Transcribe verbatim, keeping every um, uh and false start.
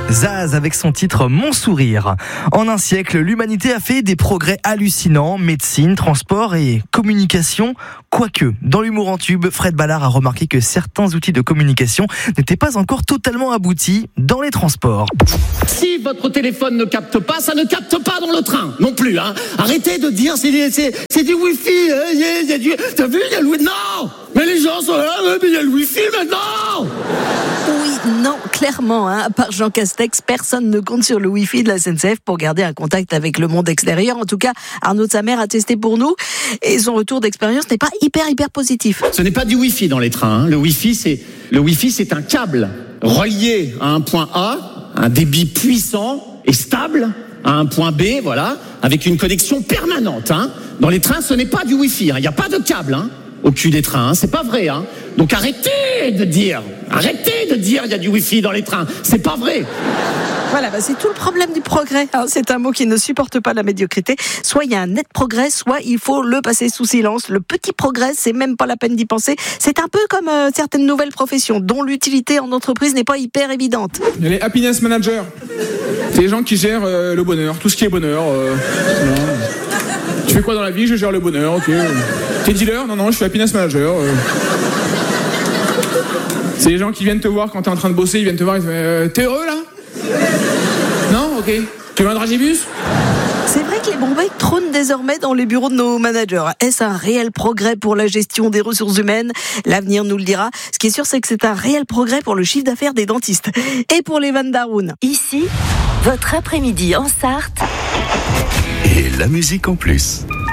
Zaz avec son titre Mon sourire. En un siècle, l'humanité a fait des progrès hallucinants, médecine, transport et communication. Quoique, dans l'humour en tube, Fred Ballard a remarqué que certains outils de communication n'étaient pas encore totalement aboutis dans les transports. Si votre téléphone ne capte pas, ça ne capte pas dans le train non plus. Hein. Arrêtez de dire c'est, c'est, c'est du wifi. Hein, y a, y a du... T'as vu, il y a le wifi. Non. Mais les gens sont là, mais il y a le wifi maintenant. Oui, non, clairement, hein, à part Jean Castex, personne ne compte sur le Wi-Fi de la S N C F pour garder un contact avec le monde extérieur. En tout cas, Arnaud de Samer a testé pour nous et son retour d'expérience n'est pas hyper, hyper positif. Ce n'est pas du Wi-Fi dans les trains. Hein. Le Wi-Fi, c'est, le Wi-Fi, c'est un câble relié à un point A, un débit puissant et stable, à un point B, voilà, avec une connexion permanente. Hein. Dans les trains, ce n'est pas du Wi-Fi. Il n'y a pas de câble hein, au cul des trains. Hein. C'est pas vrai. Hein. Donc arrêtez de dire, arrêtez de dire il y a du Wi-Fi dans les trains. C'est pas vrai. Voilà, bah c'est tout le problème du progrès. Hein. C'est un mot qui ne supporte pas la médiocrité. Soit il y a un net progrès, soit il faut le passer sous silence. Le petit progrès, c'est même pas la peine d'y penser. C'est un peu comme euh, certaines nouvelles professions dont l'utilité en entreprise n'est pas hyper évidente. Il y a les happiness managers. C'est les gens qui gèrent euh, le bonheur, tout ce qui est bonheur. Euh, tu fais quoi dans la vie? Je gère le bonheur, ok. T'es dealer? Non, non, je suis happiness manager. Euh. C'est les gens qui viennent te voir quand t'es en train de bosser, ils viennent te voir, ils te disent euh, t'es heureux là? Non? Ok. Tu veux un dragibus? C'est vrai que les Bombay trônent désormais dans les bureaux de nos managers. Est-ce un réel progrès pour la gestion des ressources humaines? L'avenir nous le dira. Ce qui est sûr, c'est que c'est un réel progrès pour le chiffre d'affaires des dentistes. Et pour les Van Daroun. Ici, votre après-midi en Sarthe. Et la musique en plus.